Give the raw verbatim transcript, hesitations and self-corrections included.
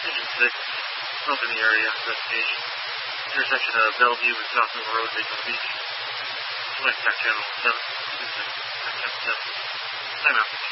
Engine six, up in the area, investigation. Intersection of Bellevue and South Mill Road, Daytona Beach. Select Tac Channel seven. Tac Channel seven. Time out.